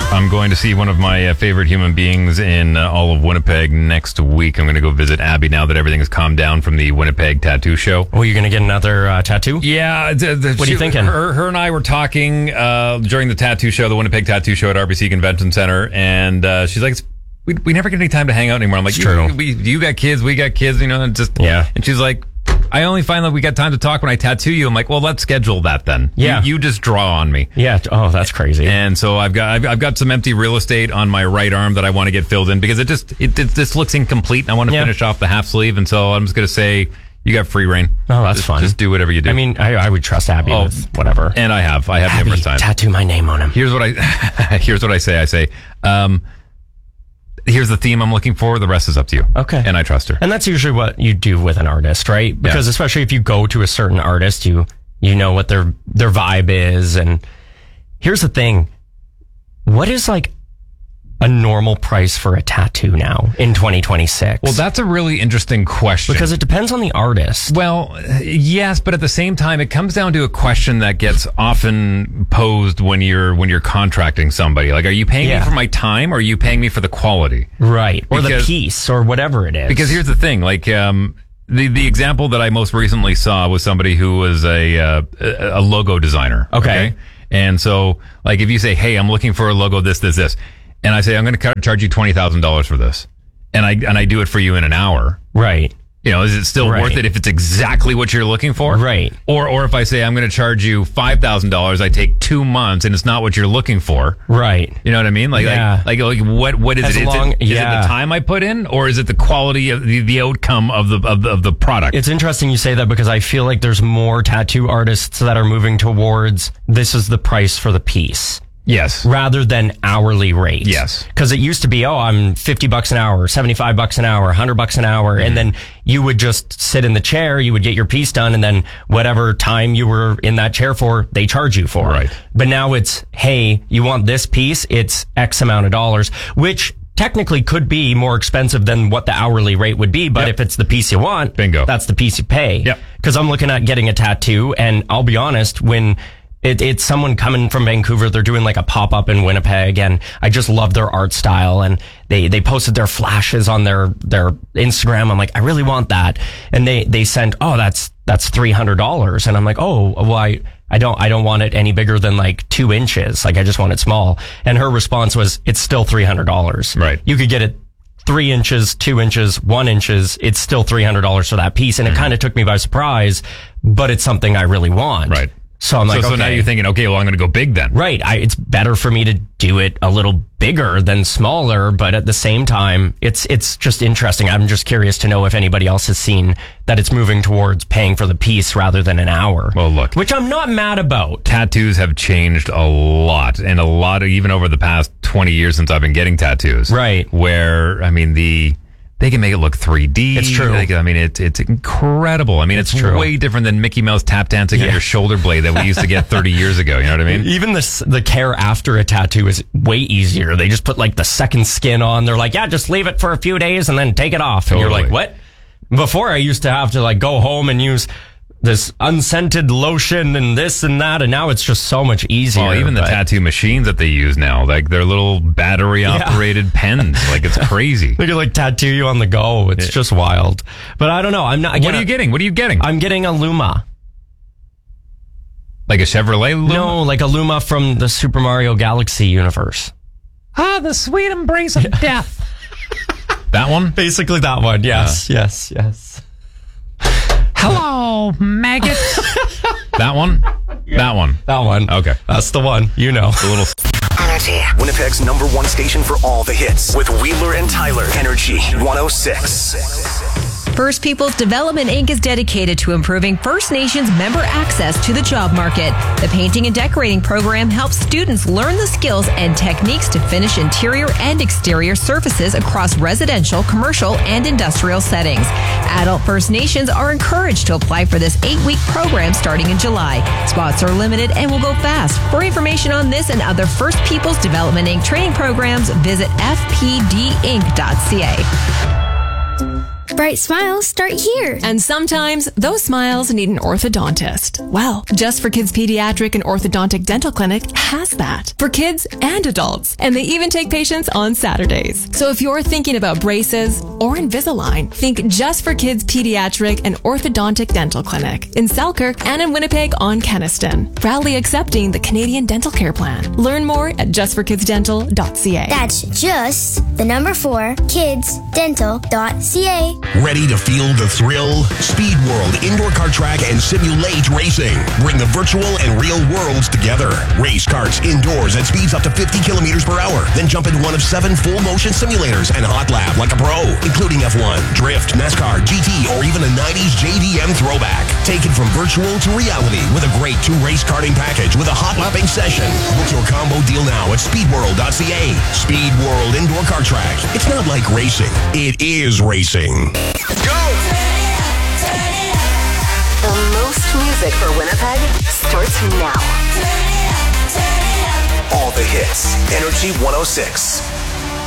I'm going to see one of my favorite human beings in all of Winnipeg next week. I'm going to go visit Abby now that everything has calmed down from the Winnipeg tattoo show. Oh, you're going to get another tattoo? Yeah. What are you thinking? Her and I were talking during the tattoo show, the Winnipeg tattoo show at RBC Convention Center, and she's like, we never get any time to hang out anymore. I'm like, you got kids, we got kids, and just, yeah. And she's like, I only find that we got time to talk when I tattoo you. I'm like, well, let's schedule that then. Yeah. You just draw on me. Yeah. Oh, that's crazy. And so I've got some empty real estate on my right arm that I want to get filled in because it just looks incomplete. And I want to finish off the half sleeve. And so I'm just going to say, you got free reign. Oh, that's fun. Just do whatever you do. I mean, I would trust Abby with whatever. And I have Abby, numerous times. Tattoo my name on him. Here's what I say. I say, here's the theme I'm looking for. The rest is up to you. Okay. And I trust her. And that's usually what you do with an artist, right? Because especially if you go to a certain artist, you know what their vibe is. And here's the thing. What is like a normal price for a tattoo now in 2026? Well, that's a really interesting question. Because it depends on the artist. Well, yes, but at the same time, it comes down to a question that gets often posed when you're contracting somebody. Like, are you paying me for my time, or are you paying me for the quality? Right. Or the piece, or whatever it is. Because here's the thing, like, the example that I most recently saw was somebody who was a logo designer. Okay. And so, like, if you say, hey, I'm looking for a logo, this, and I say, I'm going to charge you $20,000 for this, and I do it for you in an hour. Right. Is it still worth it if it's exactly what you're looking for? Right. Or if I say I'm going to charge you $5,000, I take 2 months and it's not what you're looking for. Right. You know what I mean? Like what is it? Is it the time I put in, or is it the quality of the outcome of the product? It's interesting you say that, because I feel like there's more tattoo artists that are moving towards this is the price for the piece. Yes. Rather than hourly rate. Yes. Because it used to be, I'm $50 an hour, $75 an hour, $100 an hour. Mm-hmm. And then you would just sit in the chair, you would get your piece done, and then whatever time you were in that chair for, they charge you for. Right. But now it's, hey, you want this piece? It's X amount of dollars, which technically could be more expensive than what the hourly rate would be. But if it's the piece you want, bingo, that's the piece you pay. Yep. Because I'm looking at getting a tattoo, and I'll be honest, when it's someone coming from Vancouver. They're doing like a pop-up in Winnipeg, and I just love their art style. And they posted their flashes on their Instagram. I'm like, I really want that. And they sent, that's $300. And I'm like, well, I don't want it any bigger than like 2 inches. Like, I just want it small. And her response was, it's still $300. Right. You could get it 3 inches, 2 inches, 1 inches. It's still $300 for that piece. And it kind of took me by surprise, but it's something I really want. Right. So I'm like, so now you're thinking, okay, well, I'm going to go big then. Right. It's better for me to do it a little bigger than smaller, but at the same time, it's just interesting. I'm just curious to know if anybody else has seen that it's moving towards paying for the piece rather than an hour. Well, look, which I'm not mad about. Tattoos have changed a lot, and even over the past 20 years since I've been getting tattoos. Right. Where, I mean, they can make it look 3D. It's true. It's incredible. I mean, it's true. Way different than Mickey Mouse tap dancing on your shoulder blade that we used to get 30 years ago. You know what I mean? Even the care after a tattoo is way easier. They just put like the second skin on. They're like, just leave it for a few days and then take it off. Totally. And you're like, what? Before I used to have to like go home and use this unscented lotion and this and that, and now it's just so much easier. Well, even the tattoo machines that they use now, like they're little battery operated pens. Like, it's crazy. They can like tattoo you on the go. It's just wild. But I don't know. I'm not. What are you getting? I'm getting a Luma. Like a Chevrolet Luma? No, like a Luma from the Super Mario Galaxy universe. The sweet embrace of death. That one? Basically that one. Yes. Hello, maggots. That one? Yeah. That one. Okay. That's the one. The little Energy. Winnipeg's #1 station for all the hits with Wheeler and Tyler. Energy 106. First Peoples Development Inc. is dedicated to improving First Nations member access to the job market. The painting and decorating program helps students learn the skills and techniques to finish interior and exterior surfaces across residential, commercial, and industrial settings. Adult First Nations are encouraged to apply for this 8-week program starting in July. Spots are limited and will go fast. For information on this and other First Peoples Development Inc. training programs, visit fpdinc.ca. bright smiles start here. And sometimes those smiles need an orthodontist. Well, Just for Kids Pediatric and Orthodontic Dental Clinic has that for kids and adults. And they even take patients on Saturdays. So if you're thinking about braces or Invisalign, think Just for Kids Pediatric and Orthodontic Dental Clinic in Selkirk and in Winnipeg on Kenniston. Proudly accepting the Canadian Dental Care Plan. Learn more at justforkidsdental.ca. That's just the number 4 kidsdental.ca. Ready to feel the thrill? Speed World Indoor Kart Track and Simulate Racing. Bring the virtual and real worlds together. Race karts indoors at speeds up to 50 kilometers per hour. Then jump into one of 7 full motion simulators and hot lap like a pro, including F1, Drift, NASCAR, GT, or even a 90s JDM throwback. Take it from virtual to reality with a great 2-race karting package with a hot lapping session. Book your combo deal now at speedworld.ca. Speed World Indoor Kart Track. It's not like racing. It is racing. Go! The most music for Winnipeg starts now. All the hits. Energy 106.